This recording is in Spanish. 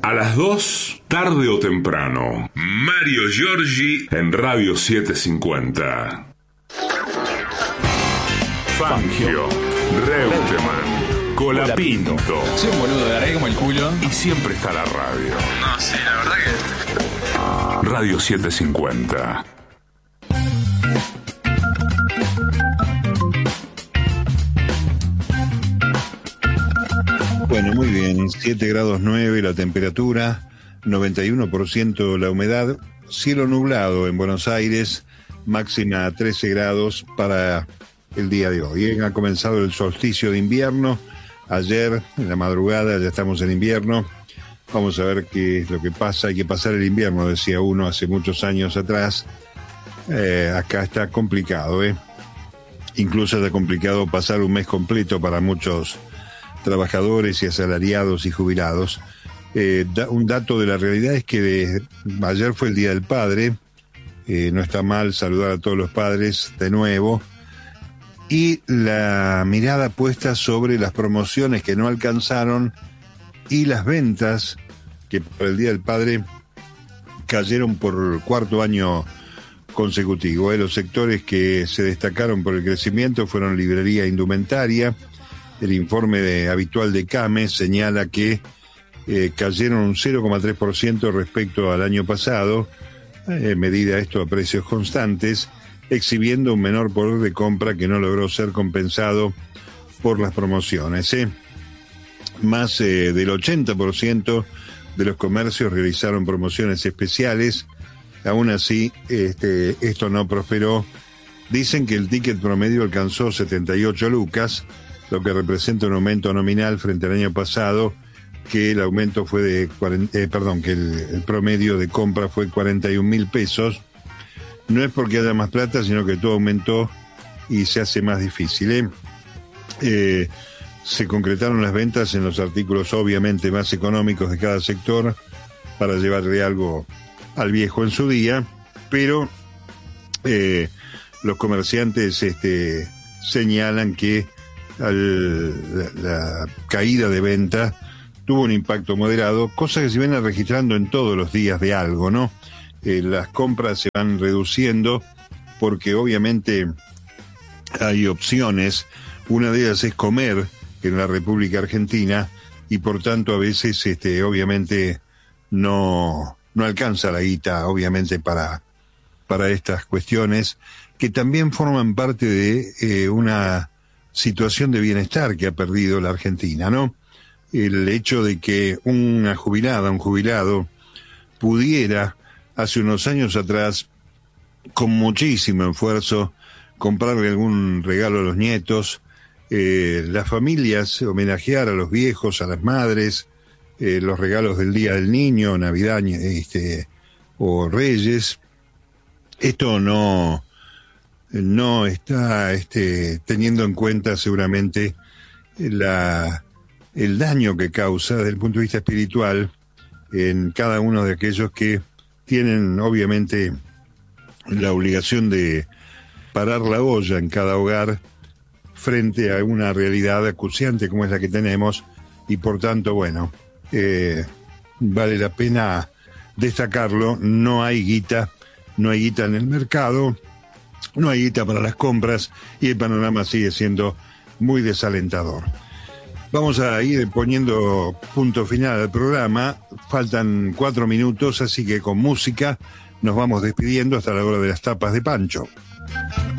A las 2, tarde o temprano, Mario Giorgi en Radio 750. Fangio, Reutemann, Colapinto. Soy un boludo, de como el culo. Y siempre está la radio. No, sí, la verdad que... Radio 750. Bueno, muy bien, 7 grados 9 la temperatura, 91% la humedad, cielo nublado en Buenos Aires, máxima 13 grados para el día de hoy. Ha comenzado el solsticio de invierno, ayer en la madrugada ya estamos en invierno, vamos a ver qué es lo que pasa, hay que pasar el invierno, decía uno hace muchos años atrás, acá está complicado, incluso está complicado pasar un mes completo para muchos trabajadores y asalariados y jubilados. Un dato de la realidad es que ayer fue el Día del Padre, no está mal saludar a todos los padres de nuevo, y la mirada puesta sobre las promociones que no alcanzaron y las ventas que por el Día del Padre cayeron por cuarto año consecutivo. Los sectores que se destacaron por el crecimiento fueron librería e indumentaria. El informe habitual de CAME señala que cayeron un 0,3% respecto al año pasado, medida esto a precios constantes, exhibiendo un menor poder de compra que no logró ser compensado por las promociones. Más del 80% de los comercios realizaron promociones especiales. Aún así, esto no prosperó. Dicen que el ticket promedio alcanzó 78 lucas, lo que representa un aumento nominal frente al año pasado, que el aumento fue de que el promedio de compra fue 41.000 pesos. No es porque haya más plata, sino que todo aumentó y se hace más difícil. Se concretaron las ventas en los artículos obviamente más económicos de cada sector para llevarle algo al viejo en su día, pero los comerciantes señalan que la caída de venta tuvo un impacto moderado, cosa que se viene registrando en todos los días de algo, ¿no? Las compras se van reduciendo porque obviamente hay opciones, una de ellas es comer en la República Argentina y por tanto a veces obviamente no alcanza la guita obviamente para estas cuestiones que también forman parte de una situación de bienestar que ha perdido la Argentina, ¿no? El hecho de que una jubilada, un jubilado, pudiera, hace unos años atrás, con muchísimo esfuerzo, comprarle algún regalo a los nietos, las familias homenajear a los viejos, a las madres, los regalos del Día del Niño, Navidad, o Reyes. Esto no está teniendo en cuenta seguramente el daño que causa desde el punto de vista espiritual en cada uno de aquellos que tienen obviamente la obligación de parar la olla en cada hogar frente a una realidad acuciante como es la que tenemos y por tanto, bueno, vale la pena destacarlo. No hay guita en el mercado, no hay guita para las compras y el panorama sigue siendo muy desalentador. Vamos a ir poniendo punto final al programa, faltan 4 minutos, así que con música nos vamos despidiendo hasta la hora de las tapas de Pancho.